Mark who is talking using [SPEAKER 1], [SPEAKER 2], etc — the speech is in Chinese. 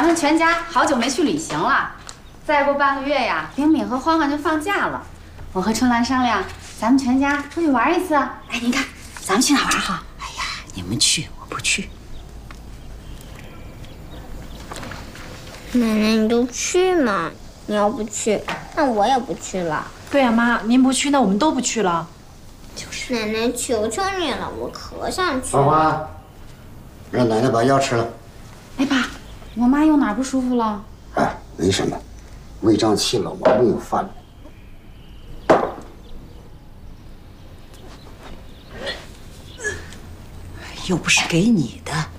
[SPEAKER 1] 咱们全家好久没去旅行了，再过半个月呀，冰冰和欢欢就放假了。我和春兰商量，咱们全家出去玩一次。哎，您看，咱们去哪玩好？
[SPEAKER 2] 哎呀，你们去，我不去。
[SPEAKER 3] 奶奶，你就去嘛！你要不去，那我也不去了。
[SPEAKER 4] 对呀，妈，您不去，那我们都不去了。
[SPEAKER 3] 就是奶奶，求求你了，我可想去。
[SPEAKER 5] 欢欢，让奶奶把药吃了。
[SPEAKER 1] 哎，爸，我妈又哪不舒服了？
[SPEAKER 5] 哎，没什么，胃胀气老毛病又犯了。
[SPEAKER 2] 又不是给你的。